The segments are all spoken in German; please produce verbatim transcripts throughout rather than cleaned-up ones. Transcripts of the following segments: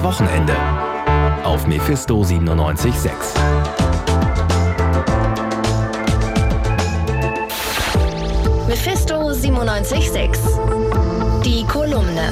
Wochenende auf Mephisto siebenundneunzig Komma sechs. Mephisto siebenundneunzig Komma sechs. Die Kolumne.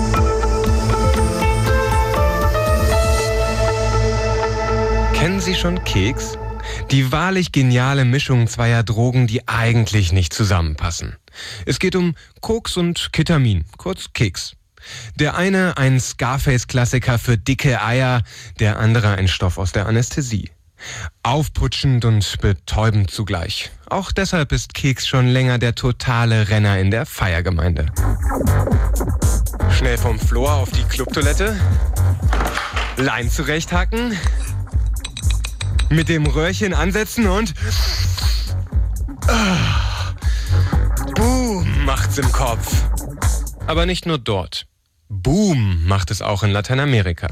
Kennen Sie schon Keks? Die wahrlich geniale Mischung zweier Drogen, die eigentlich nicht zusammenpassen. Es geht um Koks und Ketamin, kurz Keks. Der eine ein Scarface-Klassiker für dicke Eier, der andere ein Stoff aus der Anästhesie. Aufputschend und betäubend zugleich. Auch deshalb ist Keks schon länger der totale Renner in der Feiergemeinde. Schnell vom Flor auf die Clubtoilette. Lein zurechthacken. Mit dem Röhrchen ansetzen und... Boom macht's im Kopf. Aber nicht nur dort. Boom macht es auch in Lateinamerika.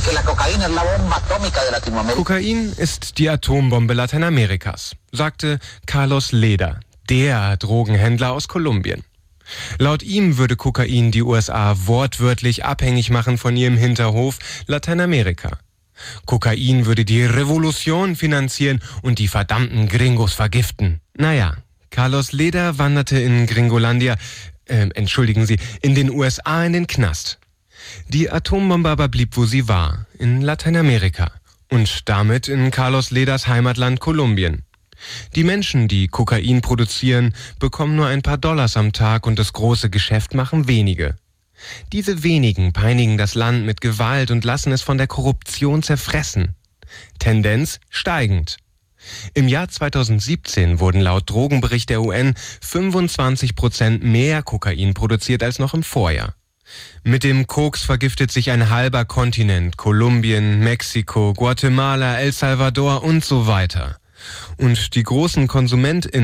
Kokain ist die Atombombe Lateinamerikas, sagte Carlos Leder, der Drogenhändler aus Kolumbien. Laut ihm würde Kokain die U S A wortwörtlich abhängig machen von ihrem Hinterhof Lateinamerika. Kokain würde die Revolution finanzieren und die verdammten Gringos vergiften. Naja, Carlos Leder wanderte in Gringolandia, äh, entschuldigen Sie, in den U S A in den Knast. Die Atombombe aber blieb, wo sie war, in Lateinamerika und damit in Carlos Leders Heimatland Kolumbien. Die Menschen, die Kokain produzieren, bekommen nur ein paar Dollars am Tag und das große Geschäft machen wenige. Diese wenigen peinigen das Land mit Gewalt und lassen es von der Korruption zerfressen. Tendenz steigend. Im Jahr zweitausendsiebzehn wurden laut Drogenbericht der U N fünfundzwanzig Prozent mehr Kokain produziert als noch im Vorjahr. Mit dem Koks vergiftet sich ein halber Kontinent, Kolumbien, Mexiko, Guatemala, El Salvador und so weiter. Und die großen KonsumentInnen